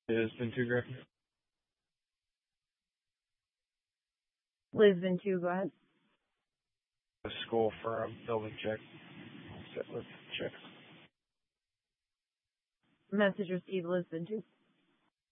Lisbon 2, Griffin. Lisbon 2, go ahead. A school for a building check. Set with checks. Message received, Lisbon 2.